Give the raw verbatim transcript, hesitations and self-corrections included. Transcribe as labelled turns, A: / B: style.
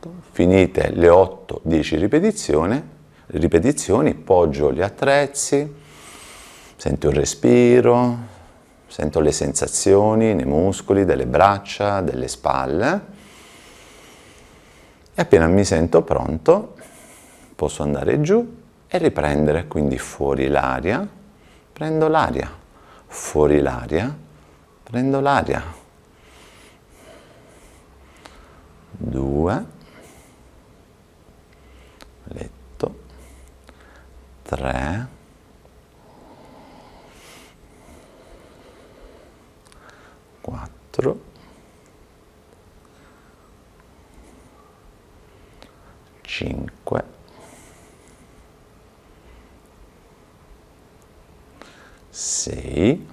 A: finite le otto dieci ripetizioni, ripetizioni, poggio gli attrezzi, sento il respiro, sento le sensazioni nei muscoli, delle braccia, delle spalle e appena mi sento pronto posso andare giù e riprendere, quindi fuori l'aria, prendo l'aria, fuori l'aria, prendo l'aria, due, letto, tre, quattro, cinque, sei,